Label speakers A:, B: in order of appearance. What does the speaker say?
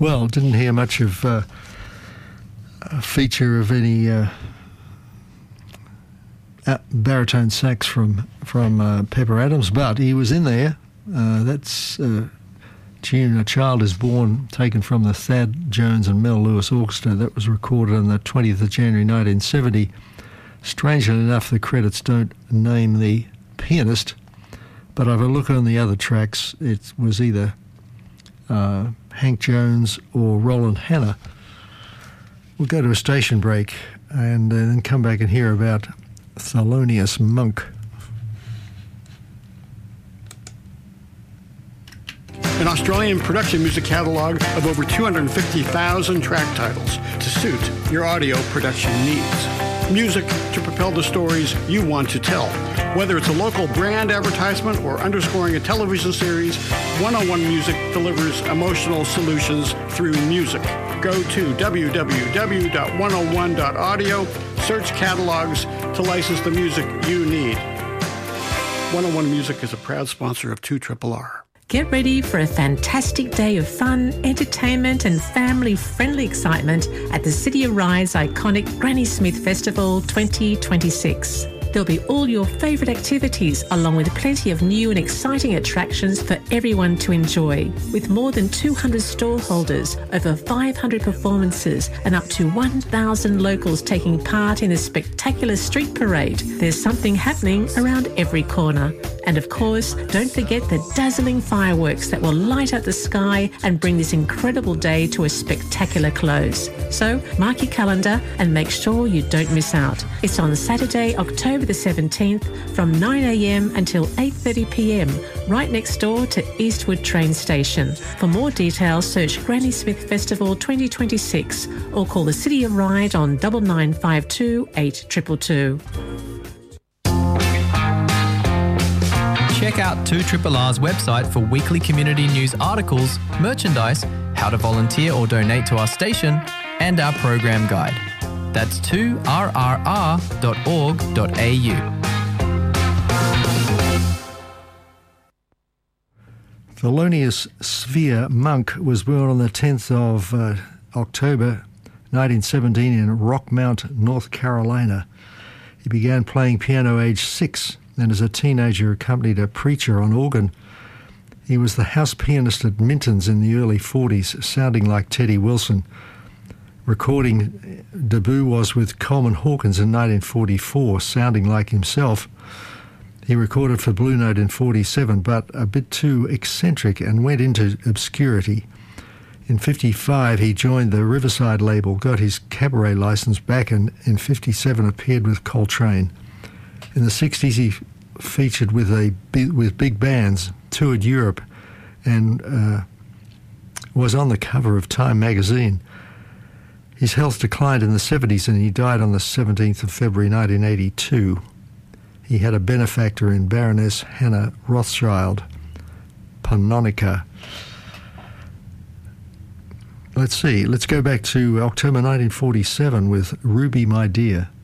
A: Well, didn't hear much of a feature of any baritone sax from Pepper Adams, but he was in there. That's tune "A Child Is Born," taken from the Thad Jones and Mel Lewis Orchestra. That was recorded on the 20th of January 1970. Strangely enough, the credits don't name the pianist, but I've a look on the other tracks. It was either Hank Jones or Roland Hanna. We'll go to a station break and then come back and hear about Thelonious Monk.
B: An Australian production music catalog of over 250,000 track titles to suit your audio production needs. Music to propel the stories you want to tell. Whether it's a local brand advertisement or underscoring a television series, 101 Music delivers emotional solutions through music. Go to www.101.audio, search catalogs to license the music you need. 101 Music is a proud sponsor of 2RRR.
C: Get ready for a fantastic day of fun, entertainment and family-friendly excitement at the City of Rye's iconic Granny Smith Festival 2026. There'll be all your favourite activities along with plenty of new and exciting attractions for everyone to enjoy. With more than 200 stallholders, over 500 performances and up to 1,000 locals taking part in a spectacular street parade, there's something happening around every corner. And of course, don't forget the dazzling fireworks that will light up the sky and bring this incredible day to a spectacular close. So mark your calendar and make sure you don't miss out. It's on Saturday, October the 17th from 9 a.m. until 8:30 p.m. right next door to Eastwood train station. For more details, search Granny Smith Festival 2026 or call the City of Ryde on 9952 8222.
D: Check out 2RRR's website for weekly community news articles, merchandise, how to volunteer or donate to our station, and our program guide. That's 2rrr.org.au.
A: Thelonious Sphere Monk was born on the 10th of October 1917 in Rockmount, North Carolina. He began playing piano aged 6 and as a teenager accompanied a preacher on organ. He was the house pianist at Minton's in the early 40s, sounding like Teddy Wilson. Recording debut was with Coleman Hawkins in 1944, sounding like himself. He recorded for Blue Note in 47, but a bit too eccentric and went into obscurity. In 55, he joined the Riverside label, got his cabaret license back, and in 57 appeared with Coltrane. In the 60s, he featured with big bands, toured Europe, and was on the cover of Time magazine. His health declined in the 70s and he died on the 17th of February 1982. He had a benefactor in Baroness Hannah Rothschild, Pannonica. Let's go back to October 1947 with Ruby My Dear.